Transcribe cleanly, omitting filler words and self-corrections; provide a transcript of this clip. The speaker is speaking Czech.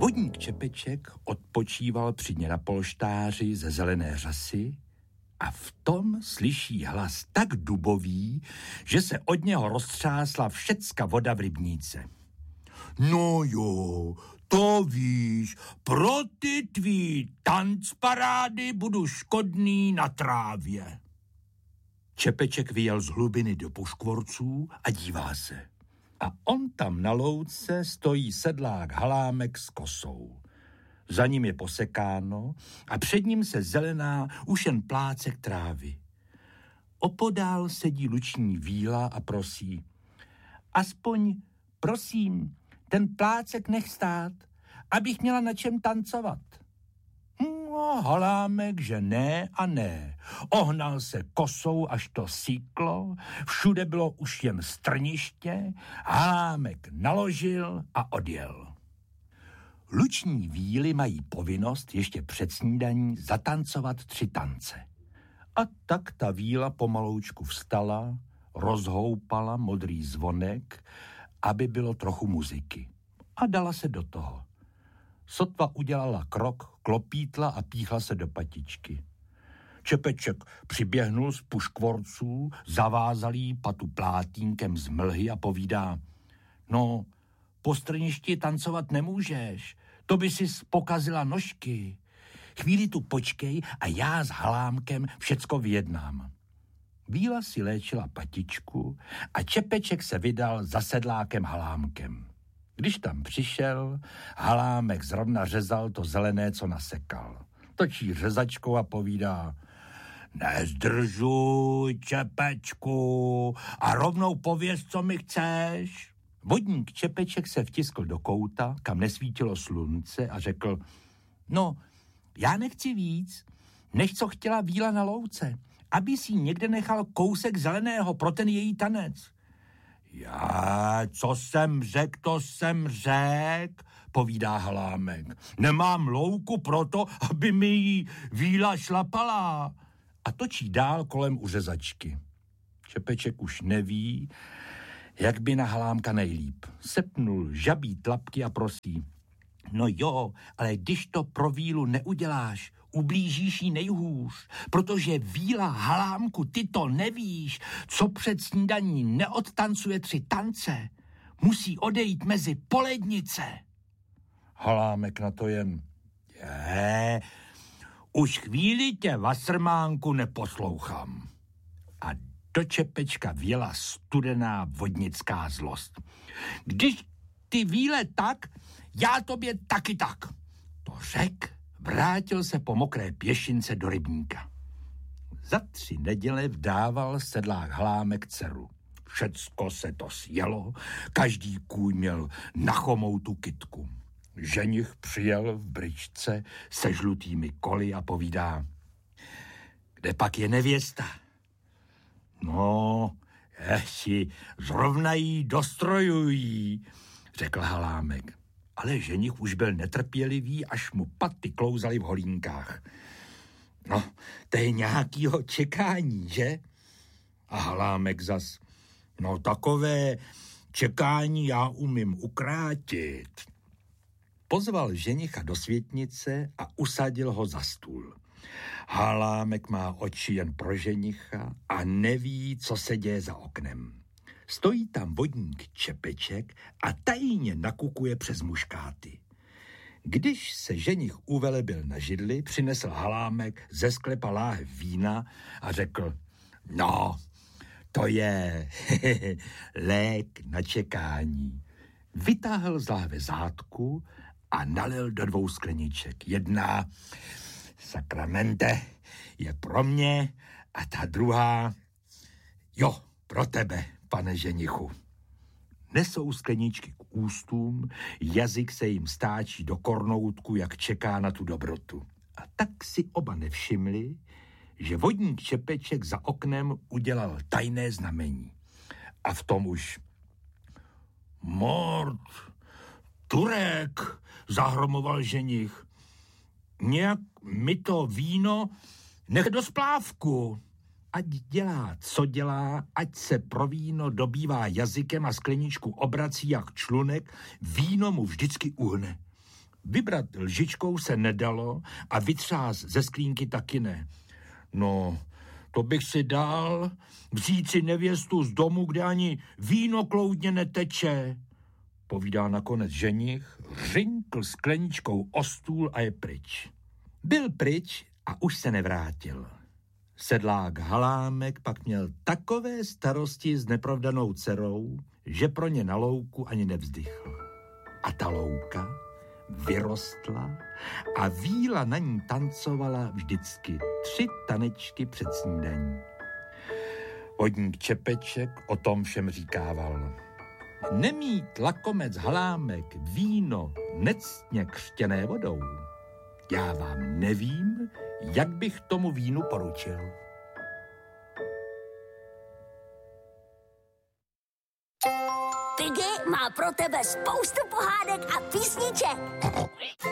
Vodník Čepeček odpočíval při dně na polštáři ze zelené řasy a v tom slyší hlas tak dubový, že se od něho roztřásla všecka voda v rybníce. No jo, to víš, pro ty tvý tancparády budu škodný na trávě. Čepeček vyjel z hlubiny do puškvorců a dívá se. A on tam na louce stojí sedlák Halámek s kosou. Za ním je posekáno a před ním se zelená už jen plácek trávy. Opodál sedí luční víla a prosí. Aspoň, prosím, ten plácek nech stát, abych měla na čem tancovat. No, Halámek, že ne a ne. Ohnal se kosou, až to síklo, všude bylo už jen strniště, Halámek naložil a odjel. Luční víly mají povinnost ještě před snídaní zatancovat 3 tance. A tak ta víla pomaloučku vstala, rozhoupala modrý zvonek, aby bylo trochu muziky. A dala se do toho. Sotva udělala krok, klopítla a píchla se do patičky. Čepeček přiběhnul z puškvorců, zavázal jí patu plátínkem z mlhy a povídá: No, po strništi tancovat nemůžeš, to by si pokazila nožky. Chvíli tu počkej a já s Halámkem všecko vyjednám. Víla si léčila patičku a Čepeček se vydal za sedlákem Halámkem. Když tam přišel, Halámek zrovna řezal to zelené, co nasekal. Točí řezačkou a povídá: Nezdržuj, Čepečku, a rovnou pověz, co mi chceš. Vodník Čepeček se vtiskl do kouta, kam nesvítilo slunce, a řekl: No, já nechci víc, než co chtěla víla na louce, aby si někde nechal kousek zeleného pro ten její tanec. Já, co jsem řek, to jsem řek, povídá Halámek. Nemám louku proto, aby mi jí víla šlapala. A točí dál kolem u řezačky. Čepeček už neví, jak by na Halámka nejlíp. Sepnul žabí tlapky a prosí: No jo, ale když to pro vílu neuděláš, ublížíš jí nejhůř, protože víla, Halámku, ty to nevíš, co před snídaní neodtancuje 3 tance, musí odejít mezi polednice. Halámek na to jen: už chvíli tě, Vasrmánku, neposlouchám. A do Čepečka vjela studená vodnická zlost. Když ty víle tak, já tobě taky tak. To řek, vrátil se po mokré pěšince do rybníka. Za 3 neděle vdával sedlák Halámek dceru. Všecko se to sjelo, každý kůň měl na chomoutu kytku. Ženich přijel v bryčce se žlutými koly a povídá: Kde pak je nevěsta? No, ještě zrovna jí dostrojují, řekl Halámek. Ale ženich už byl netrpělivý, až mu paty klouzaly v holínkách. No, to je nějakýho čekání, že? A Halámek zas: No, takové čekání já umím ukrátit. Pozval ženicha do světnice a usadil ho za stůl. Halámek má oči jen pro ženicha a neví, co se děje za oknem. Stojí tam vodník Čepeček a tajně nakukuje přes muškáty. Když se ženich uvelebil na židli, přinesl Halámek ze sklepa láhev vína a řekl: No, to je lék na čekání. Vytáhl z láhve zátku a nalil do 2 skleniček. Jedna, sakramente, je pro mě a ta druhá, jo, pro tebe, pane ženichu. Nesou skleničky k ústům, jazyk se jim stáčí do kornoutku, jak čeká na tu dobrotu. A tak si oba nevšimli, že vodník Čepeček za oknem udělal tajné znamení. A v tom už: Mord, Turek, zahromoval ženich. Nějak mi to víno nech do splávku. Ať dělá, co dělá, ať se pro víno dobývá jazykem a skleničku obrací jak člunek, víno mu vždycky uhne. Vybrat lžičkou se nedalo a vytřás ze sklínky taky ne. No, to bych si dal vzít si nevěstu z domu, kde ani víno kloudně neteče, povídá nakonec ženich, řinkl skleničkou o stůl a je pryč. Byl pryč a už se nevrátil. Sedlák Halámek pak měl takové starosti s neprovdanou dcerou, že pro ně na louku ani nevzdychl. A ta louka vyrostla a víla na ní tancovala vždycky 3 tanečky před snídaní. Vodník Čepeček o tom všem říkával. Nemít lakomec Halámek víno nectně křtěné vodou, já vám nevím, jak bych tomu vínu poručil. Piggy má pro tebe spoustu pohádek a písniček.